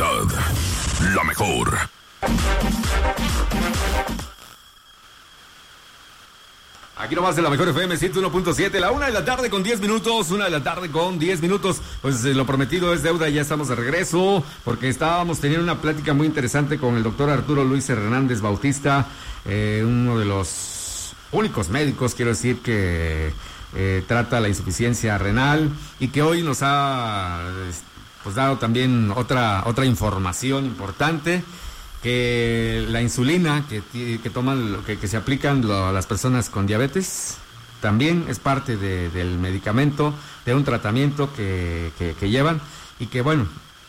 calidad. La mejor. Aquí nomás de la mejor FM 101.7, la 1 de la tarde con 10 minutos, 1 de la tarde con 10 minutos. Pues lo prometido es deuda, ya estamos de regreso, porque estábamos teniendo una plática muy interesante con el doctor Arturo Luis Hernández Bautista, uno de los únicos médicos, quiero decir, que trata la insuficiencia renal y que hoy nos ha pues dado también otra información importante, que la insulina que toman, que se aplican a las personas con diabetes, también es parte del medicamento, de un tratamiento que llevan, y que bueno,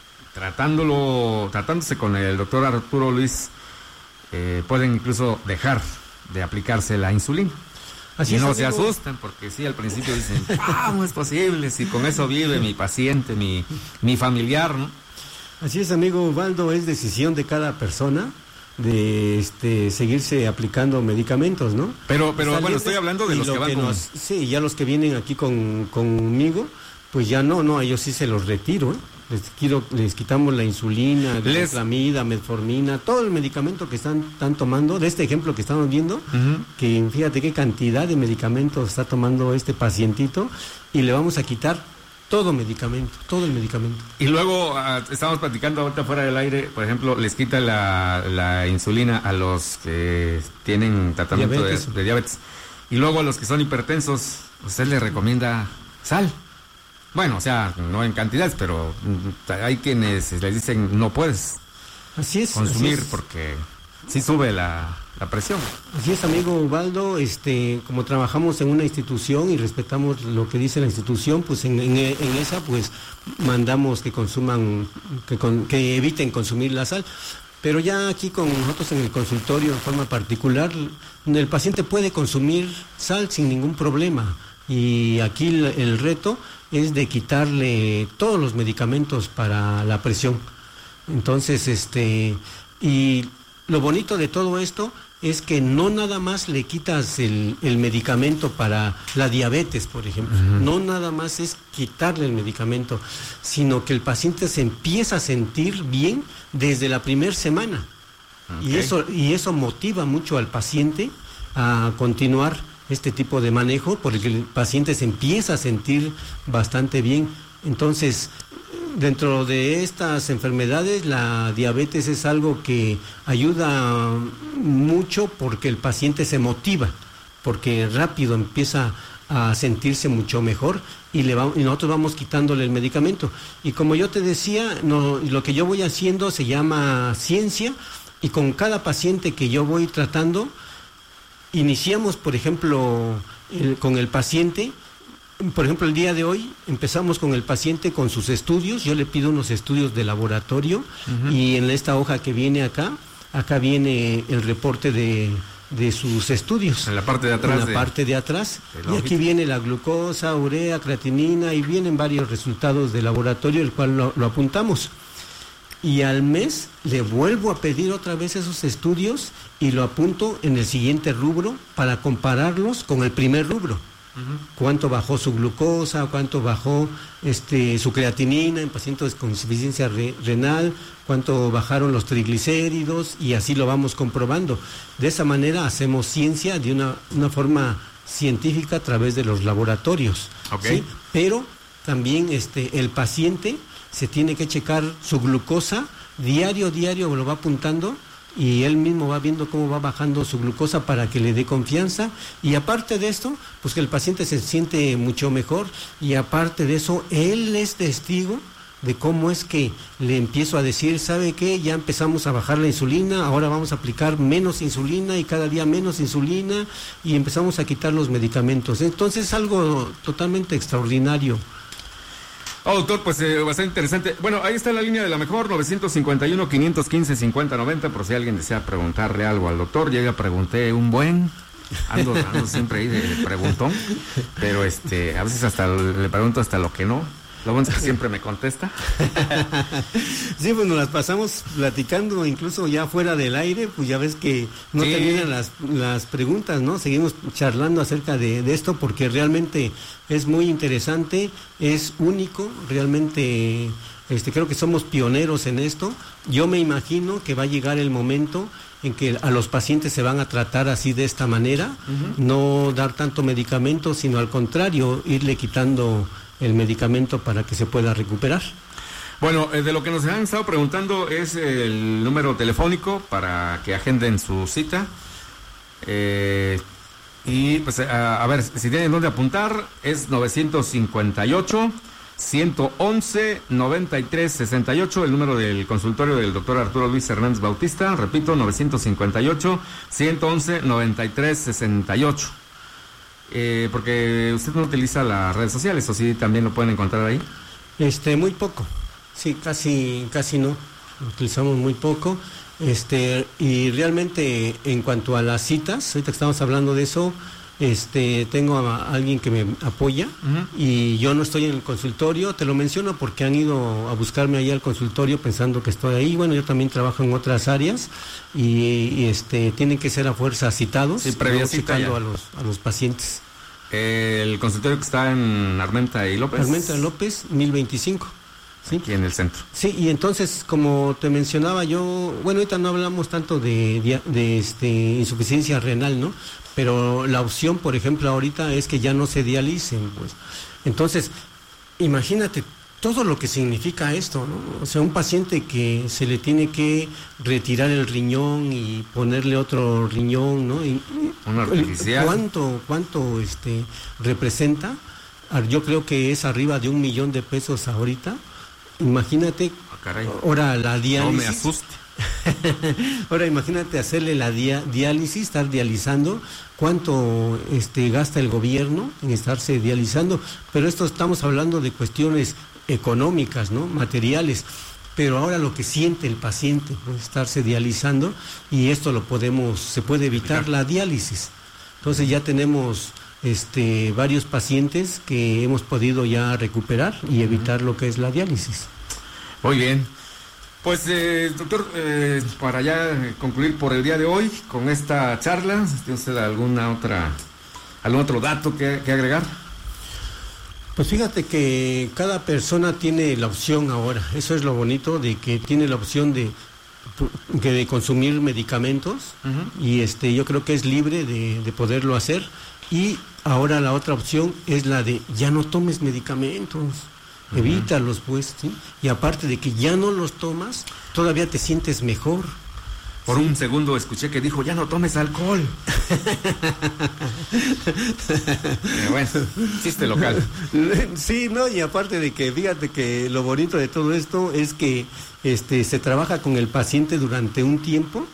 tratándose con el doctor Arturo Luis, pueden incluso dejar de aplicarse la insulina. Así y no se asustan, porque sí, al principio dicen, ¿cómo es posible? Si con eso vive mi paciente, mi familiar, ¿no? Así es, amigo Ubaldo, es decisión de cada persona de seguirse aplicando medicamentos, ¿no? Pero bueno, estoy hablando de los que van sí, ya los que vienen aquí conmigo, pues ya no, a ellos sí se los retiro, ¿eh? Les quitamos la insulina, glucosamida, metformina, todo el medicamento que están tomando, de este ejemplo que estamos viendo, que fíjate qué cantidad de medicamentos está tomando este pacientito, y le vamos a quitar todo el medicamento. Y luego estamos platicando ahorita fuera del aire, por ejemplo, les quita la insulina a los que tienen tratamiento de diabetes. Y luego a los que son hipertensos, usted les recomienda sal. Bueno, o sea, no en cantidades, pero hay quienes les dicen no puedes consumir porque sí sube la presión. Así es, amigo Ubaldo, como trabajamos en una institución y respetamos lo que dice la institución, pues en esa pues mandamos que consuman, que eviten consumir la sal. Pero ya aquí con nosotros en el consultorio en forma particular, el paciente puede consumir sal sin ningún problema, y aquí el reto es de quitarle todos los medicamentos para la presión. Entonces, y lo bonito de todo esto es que no nada más le quitas el medicamento para la diabetes, por ejemplo. No nada más es quitarle el medicamento, sino que el paciente se empieza a sentir bien desde la primera semana. Y eso motiva mucho al paciente a continuar este tipo de manejo, porque el paciente se empieza a sentir bastante bien. Entonces, dentro de estas enfermedades, la diabetes es algo que ayuda mucho porque el paciente se motiva, porque rápido empieza a sentirse mucho mejor y nosotros vamos quitándole el medicamento. Y como yo te decía, lo que yo voy haciendo se llama ciencia, y con cada paciente que yo voy tratando, iniciamos, por ejemplo, con el paciente. Por ejemplo, el día de hoy empezamos con el paciente con sus estudios. Yo le pido unos estudios de laboratorio, y en esta hoja que viene acá viene el reporte de sus estudios. En la parte de atrás. En la parte de atrás. Y aquí viene la glucosa, urea, creatinina, y vienen varios resultados de laboratorio, el cual lo apuntamos. Y al mes le vuelvo a pedir otra vez esos estudios y lo apunto en el siguiente rubro para compararlos con el primer rubro. Cuánto bajó su glucosa, cuánto bajó su creatinina en pacientes con insuficiencia renal, cuánto bajaron los triglicéridos, y así lo vamos comprobando. De esa manera hacemos ciencia de una forma científica a través de los laboratorios. Okay. ¿Sí? Pero también el paciente se tiene que checar su glucosa diario, lo va apuntando, y él mismo va viendo cómo va bajando su glucosa para que le dé confianza. Y aparte de esto, pues que el paciente se siente mucho mejor, y aparte de eso, él es testigo de cómo es que le empiezo a decir, ¿sabe qué? Ya empezamos a bajar la insulina, ahora vamos a aplicar menos insulina y cada día menos insulina, y empezamos a quitar los medicamentos. Entonces es algo totalmente extraordinario. Doctor, pues bastante interesante. Bueno, ahí está la línea de la mejor, 951-515-5090, por si alguien desea preguntarle algo al doctor. Yo ya pregunté ando siempre ahí de preguntón, pero a veces hasta le pregunto hasta lo que no. Lo bueno es que siempre me contesta. Sí, pues nos las pasamos platicando, incluso ya fuera del aire, pues ya ves que no terminan las preguntas, ¿no? Seguimos charlando acerca de esto, porque realmente es muy interesante, es único, realmente creo que somos pioneros en esto. Yo me imagino que va a llegar el momento en que a los pacientes se van a tratar así de esta manera, no dar tanto medicamento, sino al contrario, irle quitando el medicamento para que se pueda recuperar. Bueno, de lo que nos han estado preguntando es el número telefónico para que agenden su cita. Y pues a ver, si tienen dónde apuntar, es 958-111-9368, el número del consultorio del doctor Arturo Luis Hernández Bautista. Repito, 958-111-9368. Porque usted no utiliza las redes sociales, ¿o sí también lo pueden encontrar ahí? Muy poco, sí, casi no, lo utilizamos muy poco. Y realmente en cuanto a las citas, ahorita que estamos hablando de eso, tengo a alguien que me apoya y yo no estoy en el consultorio. Te lo menciono porque han ido a buscarme ahí al consultorio pensando que estoy ahí. Bueno, yo también trabajo en otras áreas y tienen que ser a fuerza citados, sí, previa cita a los pacientes. El consultorio que está en Armenta y López. Armenta y López, 1025. ¿Sí? Aquí en el centro. Sí, y entonces, como te mencionaba yo, bueno, ahorita no hablamos tanto de insuficiencia renal, ¿no? Pero la opción, por ejemplo, ahorita es que ya no se dialicen, pues. Entonces, imagínate todo lo que significa esto, ¿no? O sea, un paciente que se le tiene que retirar el riñón y ponerle otro riñón, ¿no? Un artificial. ¿Cuánto representa? Yo creo que es arriba de $1 millón ahorita. Imagínate, ahora la diálisis. No me asuste. Ahora imagínate hacerle la diálisis, estar dializando, cuánto gasta el gobierno en estarse dializando, pero esto estamos hablando de cuestiones económicas, ¿no? Materiales, pero ahora lo que siente el paciente, ¿no? Estarse dializando, y esto se puede evitar la diálisis. Entonces ya tenemos varios pacientes que hemos podido ya recuperar y evitar lo que es la diálisis. Muy bien. Pues, doctor, para ya concluir por el día de hoy con esta charla, ¿tiene usted algún otro dato que agregar? Pues fíjate que cada persona tiene la opción ahora. Eso es lo bonito, de que tiene la opción de consumir medicamentos, y yo creo que es libre de poderlo hacer. Y ahora la otra opción es la de ya no tomes medicamentos, evítalos, pues, ¿sí? Y aparte de que ya no los tomas, todavía te sientes mejor. Por un segundo escuché que dijo, ya no tomes alcohol. Bueno, chiste local. Sí, no, y aparte de que, fíjate que lo bonito de todo esto es que se trabaja con el paciente durante un tiempo,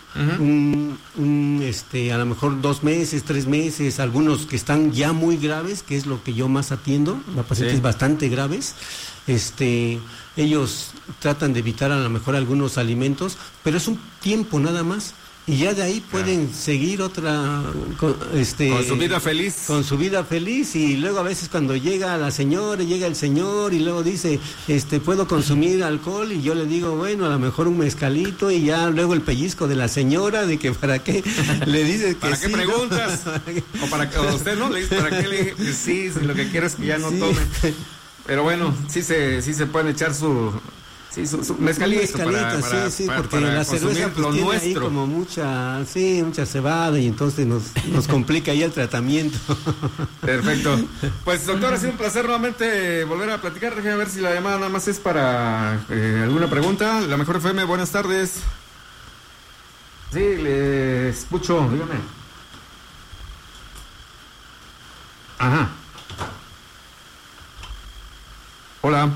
a lo mejor 2 meses, 3 meses, algunos que están ya muy graves, que es lo que yo más atiendo, la pacientes bastante graves. Ellos tratan de evitar a lo mejor algunos alimentos, pero es un tiempo nada más, y ya de ahí pueden seguir con su vida feliz. Con su vida feliz, y luego a veces cuando llega la señora, llega el señor y luego dice, ¿puedo consumir alcohol? Y yo le digo, bueno, a lo mejor un mezcalito, y ya luego el pellizco de la señora, de que para qué le dices que ¿Para sí, qué preguntas? ¿No? O usted no le dice, ¿para qué le dije que sí? Si lo que quiero es que ya no tome. Pero bueno, sí se pueden echar su mezcalito para porque la cerveza pues, tiene ahí como mucha cebada, y entonces nos complica ahí el tratamiento. Perfecto. Pues, doctor, ha sido un placer nuevamente volver a platicar. Déjame ver si la llamada nada más es para alguna pregunta. La Mejor FM, buenas tardes. Sí, le escucho, dígame. Ajá. Hola.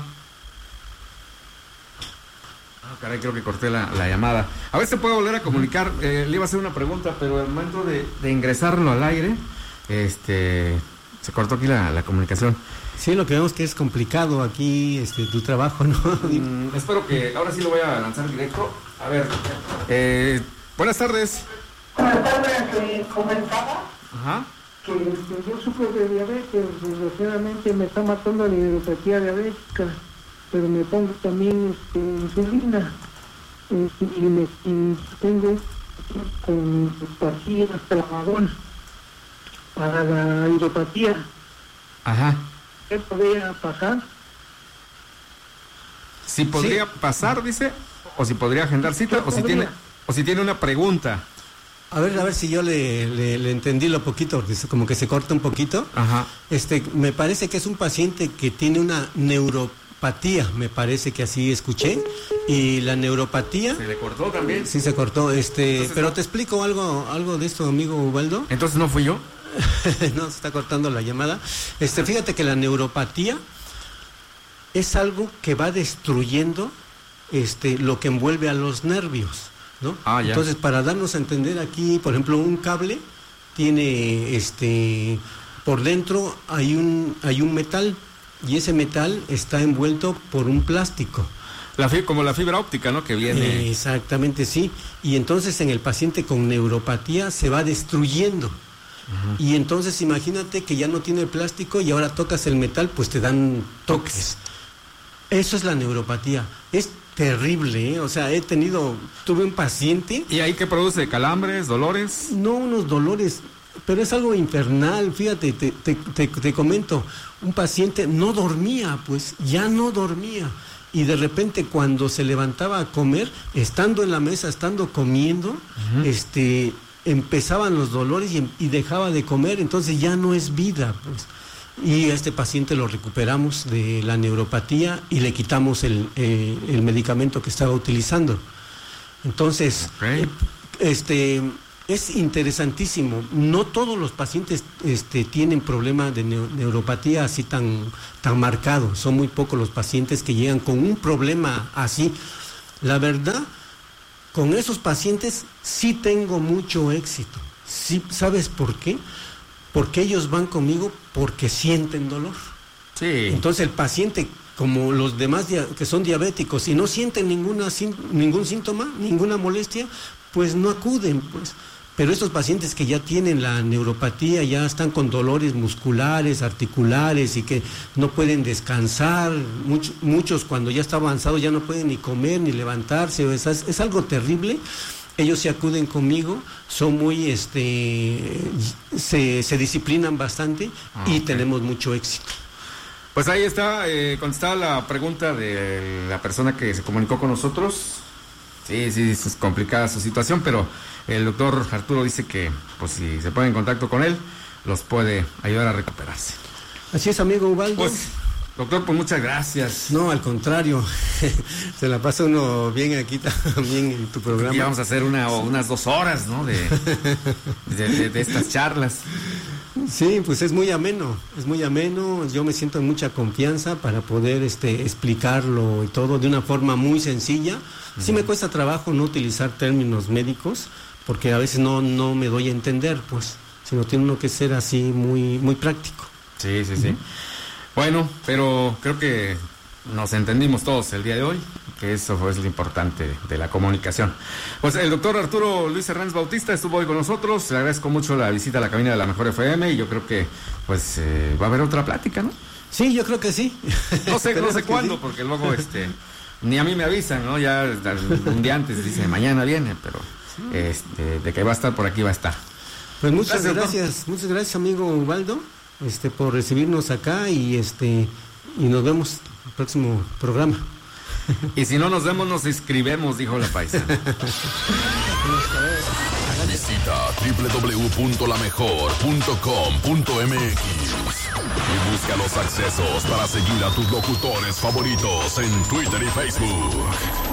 Caray, creo que corté la llamada. A ver si puedo volver a comunicar. Le iba a hacer una pregunta, pero al momento de ingresarlo al aire, se cortó aquí la comunicación. Sí, lo que vemos que es complicado aquí tu trabajo, ¿no? Espero que ahora sí lo voy a lanzar directo. A ver, buenas tardes. Buenas tardes, comentaba que yo sufro de diabetes, desgraciadamente me está matando la neuropatía diabética, pero me pongo también insulina, y tengo con pastillas tramadol para la neuropatía. Ajá. ¿Qué podría pasar? Si podría pasar, dice, o si podría agendar cita, o si tiene una pregunta. A ver si yo le entendí lo poquito, porque como que se corta un poquito. Ajá. Me parece que es un paciente que tiene una neuropatía, me parece que así escuché. Y la neuropatía... ¿Se le cortó también? Sí, se cortó. Entonces, pero te explico algo de esto, amigo Ubaldo. Entonces, ¿no fui yo? No, se está cortando la llamada. Fíjate que la neuropatía es algo que va destruyendo lo que envuelve a los nervios, ¿no? Ah, ya. Entonces, para darnos a entender aquí, por ejemplo, un cable tiene por dentro hay un metal, y ese metal está envuelto por un plástico. Como la fibra óptica, ¿no? Que viene. Exactamente, sí. Y entonces en el paciente con neuropatía se va destruyendo. Uh-huh. Y entonces imagínate que ya no tiene el plástico y ahora tocas el metal, pues te dan toques. Eso es la neuropatía. Es terrible, ¿eh? O sea, tuve un paciente... ¿Y ahí qué produce? ¿Calambres, dolores? No, unos dolores, pero es algo infernal. Fíjate, te comento, un paciente no dormía, pues ya no dormía. Y de repente cuando se levantaba a comer, estando en la mesa, estando comiendo, uh-huh, empezaban los dolores y dejaba de comer, entonces ya no es vida, pues. Y a este paciente lo recuperamos de la neuropatía y le quitamos el medicamento que estaba utilizando. Entonces, okay, es interesantísimo. No todos los pacientes tienen problema de neuropatía así tan marcado. Son muy pocos los pacientes que llegan con un problema así. La verdad, con esos pacientes sí tengo mucho éxito. Sí, ¿sabes por qué? Porque ellos van conmigo porque sienten dolor. Sí. Entonces el paciente, como los demás que son diabéticos y no sienten ningún síntoma, ninguna molestia, pues no acuden, pues. Pero estos pacientes que ya tienen la neuropatía, ya están con dolores musculares, articulares y que no pueden descansar, muchos cuando ya está avanzado ya no pueden ni comer ni levantarse, es algo terrible. Ellos se acuden conmigo, son muy, se disciplinan bastante y tenemos mucho éxito. Pues ahí está, contestada la pregunta de la persona que se comunicó con nosotros. Sí, es complicada su situación, pero el doctor Arturo dice que, pues si se pone en contacto con él, los puede ayudar a recuperarse. Así es, amigo Ubaldo. Pues, doctor, pues muchas gracias. No, al contrario, se la pasa uno bien aquí también en tu programa. Y vamos a hacer unas 2 horas, ¿no? De estas charlas. Sí, pues es muy ameno, yo me siento en mucha confianza para poder explicarlo y todo de una forma muy sencilla. Sí me cuesta trabajo no utilizar términos médicos, porque a veces no me doy a entender, pues, sino tiene uno que ser así muy, muy práctico. Sí. Bueno, pero creo que nos entendimos todos el día de hoy, que eso es lo importante de la comunicación. Pues el doctor Arturo Luis Hernández Bautista estuvo hoy con nosotros. Le agradezco mucho la visita a la cabina de la Mejor FM y yo creo que pues va a haber otra plática, ¿no? Sí, yo creo que sí. No sé cuándo, sí, porque luego ni a mí me avisan, ¿no? Ya un día antes dice mañana viene, pero de que va a estar por aquí va a estar. Pues muchas gracias amigo Ubaldo, por recibirnos acá y nos vemos en el próximo programa. Y si no nos vemos, nos inscribemos, dijo la paisa. Visita www.lamejor.com.mx y busca los accesos para seguir a tus locutores favoritos en Twitter y Facebook.